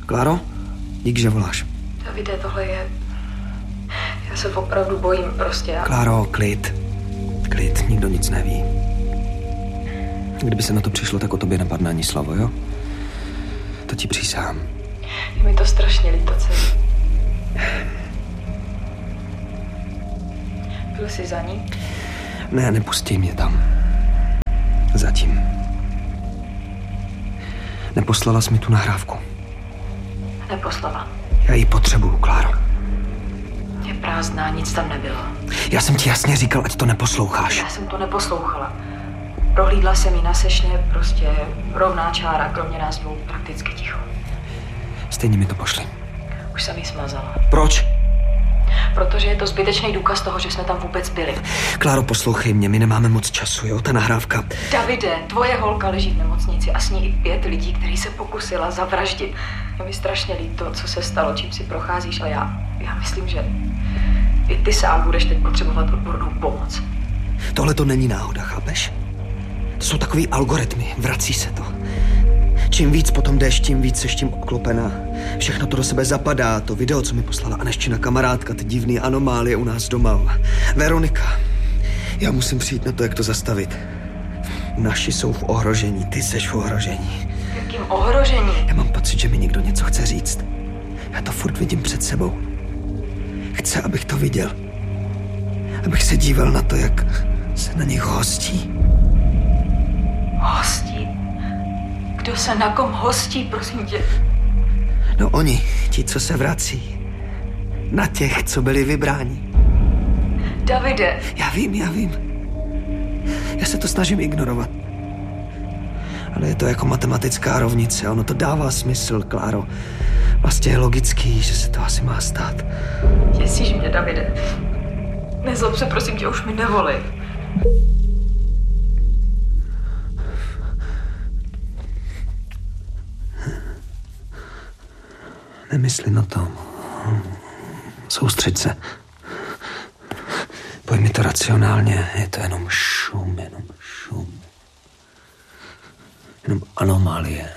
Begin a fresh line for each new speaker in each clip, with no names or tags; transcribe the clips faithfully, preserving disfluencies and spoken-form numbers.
Kláro, dík, že voláš.
Davide, tohle je... Já se opravdu bojím prostě. Já...
Kláro, klid. Klid, nikdo nic neví. Kdyby se na to přišlo, tak o tobě nepadne ani slovo, jo? To ti přísahám.
Je mi to strašně líto, celý. Byl jsi za ní?
Ne, nepustí mě tam. Zatím. Neposlala jsi mi tu nahrávku.
Neposlala.
Já ji potřebuju, Kláro.
Je prázdná, nic tam nebylo.
Já jsem ti jasně říkal, ať to neposloucháš.
Já jsem to neposlouchala. Prohlídla jsem ji na sešně, prostě rovná čára, kromě nás dvou, prakticky ticho.
Stejně mi to pošli.
Už jsem ji smazala.
Proč?
Protože je to zbytečný důkaz toho, že jsme tam vůbec byli.
Kláro, poslouchej mě, my nemáme moc času, jo? Ta nahrávka.
Davide, tvoje holka leží v nemocnici a s ní i pět lidí, který se pokusila zavraždit. Je mi strašně líto, co se stalo, čím si procházíš, ale já, já myslím, že i ty sám budeš teď potřebovat odbornou pomoc.
Tohle to není náhoda, chápeš? To jsou takový algoritmy, vrací se to. Čím víc potom jdeš, tím víc seš tím obklopená. Všechno to do sebe zapadá, to video, co mi poslala Aneščina kamarádka, ty divný anomálie u nás doma. Veronika, já musím přijít na to, jak to zastavit. Naši jsou v ohrožení, ty seš v ohrožení.
Jakým ohrožení?
Já mám pocit, že mi někdo něco chce říct. Já to furt vidím před sebou. Chce, abych to viděl. Abych se díval na to, jak se na nich hostí.
Hostí? Kdo se na kom hostí, prosím tě?
No oni, ti, co se vrací. Na těch, co byli vybráni.
Davide.
Já vím, já vím. Já se to snažím ignorovat. Ale je to jako matematická rovnice. Ono to dává smysl, Kláro. Vlastně je logický, že se to asi má stát.
Děsíš mě, Davide. Nezlob se, prosím tě, už mi nevolej.
Nemysli na to. Soustřeď se. Pojď mi to racionálně. Je to jenom šum, jenom šum. Jenom anomálie.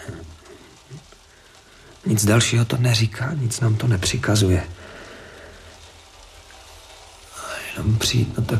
Nic dalšího to neříká, nic nám to nepřikazuje. A jenom přijít na to,